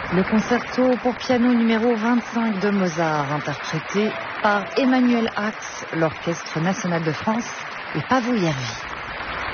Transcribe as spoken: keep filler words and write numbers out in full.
Le concerto pour piano numéro vingt-cinq de Mozart, interprété par Emmanuel Ax, l'Orchestre national de France et Paavo Järvi.